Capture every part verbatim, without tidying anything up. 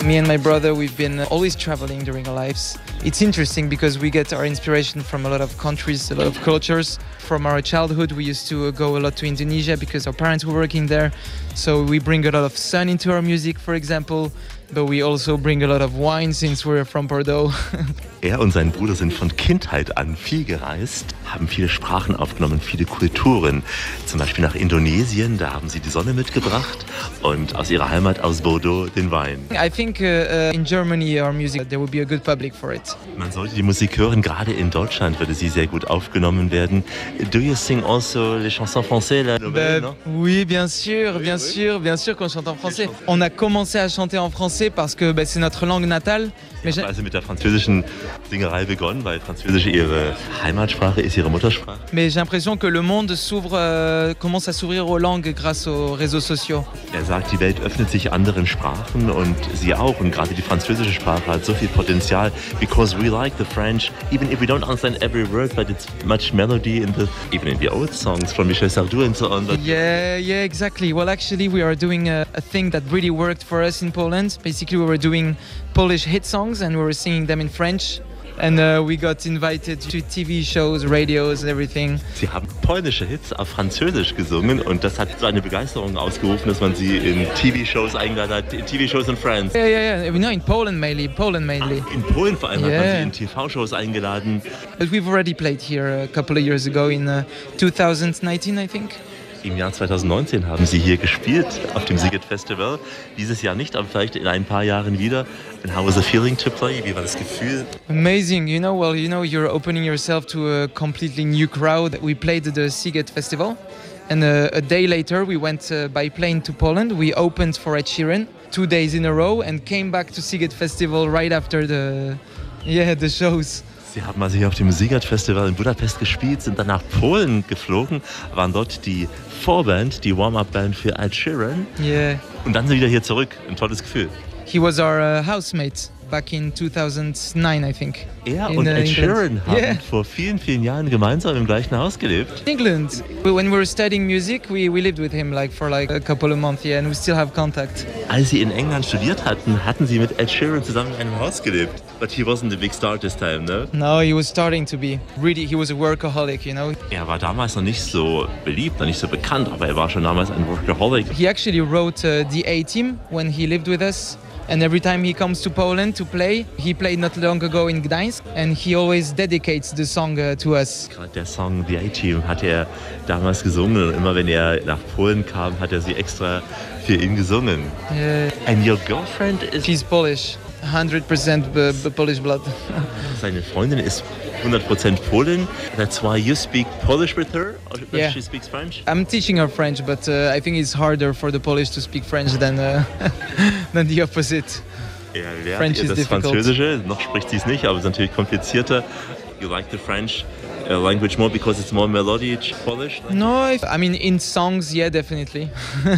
Me and my brother, we've been always traveling during our lives. It's interesting because we get our inspiration from a lot of countries, a lot of cultures. From our childhood, we used to go a lot to Indonesia because our parents were working there. So we bring a lot of sun into our music, for example. But we also bring a lot of wine since we're from Bordeaux. Er und sein Bruder sind von Kindheit an viel gereist, haben viele Sprachen aufgenommen, viele Kulturen. Zum Beispiel nach Indonesien, da haben sie die Sonne mitgebracht und aus ihrer Heimat aus Bordeaux den Wein. I think uh, uh, in Germany our music, there would be a good public for it. Man sollte die Musik hören, gerade in Deutschland würde sie sehr gut aufgenommen werden. Do you sing also les chansons françaises, la nouvelle, Ben, non? oui, bien sûr, bien oui. sûr, bien sûr qu'on chante en français. On a commencé à chanter en français parce que ben, c'est notre langue natale. Mais Ich habe also mit der französischen Singerei begonnen, weil Französisch ihre Heimatsprache ist, ihre Muttersprache. Mais j'ai l'impression que le monde s'ouvre, euh, commence à s'ouvrir aux langues grâce aux réseaux sociaux. Er sagt, die Welt öffnet sich anderen Sprachen und sie auch. Und gerade die französische Sprache hat so viel Potenzial. Because we like the French, even if we don't understand every word, but it's much melody in the, even in the old songs from Michel Sardou and so on. But Yeah, yeah, exactly. Well, actually, we are doing a, a thing that really worked for us in Poland. Basically, we were doing Polish hit songs and we were singing them in French. And uh, we got invited to T V shows, radios and everything. sie haben polnische Hits auf Französisch gesungen und das hat so eine Begeisterung ausgerufen, dass man sie in T V-Shows eingeladen hat, in T V-Shows in France. Yeah, yeah, yeah. No, in Poland mainly, Poland mainly. In Polen vor allem hat man Yeah. sie in T V-Shows eingeladen. But we've already played here a couple of years ago in uh, two thousand nineteen, I think. Im Jahr zwanzig neunzehn haben sie hier gespielt auf dem Sziget Festival. Dieses Jahr nicht, aber vielleicht in ein paar Jahren wieder. And how was the feeling to play? Wie war das Gefühl? Amazing, you know, well, you know, you're opening yourself to a completely new crowd. We played at the Sziget Festival, and uh, a day later we went uh, by plane to Poland. We opened for Ed Sheeran two days in a row and came back to Sziget Festival right after the, yeah, the shows. Sie haben also hier auf dem Sziget Festival in Budapest gespielt, sind dann nach Polen geflogen, waren dort die Vorband, die Warm-Up-Band für Ed Sheeran Yeah, und dann sind wieder hier zurück. Ein tolles Gefühl. he was our uh, housemate back in two thousand nine, I think. Er in, und uh, Ed England. Sheeran haben Yeah. vor vielen, vielen Jahren gemeinsam im gleichen Haus gelebt. England. When we were studying music, we, we lived with him like for like a couple of months, yeah, and we still have contact. Als sie in England studiert hatten, hatten sie mit Ed Sheeran zusammen in einem Haus gelebt. But he wasn't a big star this time, no? No, he was starting to be. Really, he was a workaholic, you know. Er war damals noch nicht so beliebt, noch nicht so bekannt, aber er war schon damals ein Workaholic. He actually wrote uh, the A-Team when he lived with us. And every time he comes to Poland to play, he played not long ago in Gdańsk, and he always dedicates the song uh, to us. Gerade der Song The A-Team hat er damals gesungen und immer wenn er nach Polen kam, hat er sie extra für ihn gesungen. Uh, And your girlfriend is... she's Polish, one hundred percent b- b- Polish blood. Seine Freundin ist hundert Prozent Polin. That's why you speak Polish with her? Or Yeah. she speaks French? I'm teaching her French, but uh, I think it's harder for the Polish to speak French than uh, than the opposite. Er lernt French ihr is das difficult. Französische. Noch spricht sie es nicht, aber es ist natürlich komplizierter. You like the French uh, language more because it's more melodic Polish? No, if, I mean in songs, yeah, definitely.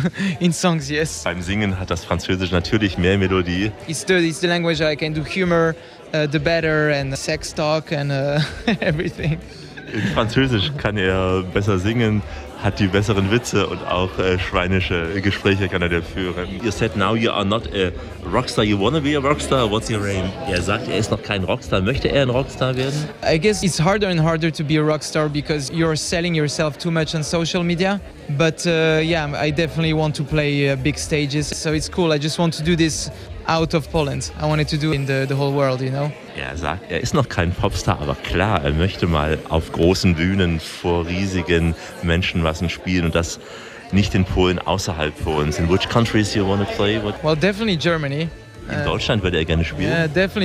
In songs, yes. Beim Singen hat das Französisch natürlich mehr Melodie. It's the it's the language I can do humor, uh, the better, and sex talk and uh, everything. In Französisch kann er besser singen, hat die besseren Witze und auch äh, schweinische Gespräche kann er da führen. You said now you are not a rockstar, you wanna be a rockstar, what's your aim? Er sagt, er ist noch kein Rockstar, möchte er ein Rockstar werden? I guess it's harder and harder to be a rock star because you're selling yourself too much on social media. But uh, yeah, I definitely want to play uh, big stages. So it's cool. I just want to do this out of Poland. I wanted to do it in the, the whole world, you know? Er sagt, er ist noch kein Popstar, aber klar, er möchte mal auf großen Bühnen vor riesigen Menschenmassen spielen und das nicht in Polen, außerhalb Polens. In which countries you want to play? What? Well, definitely Germany. In Deutschland würde er gerne spielen. Yeah, definitely.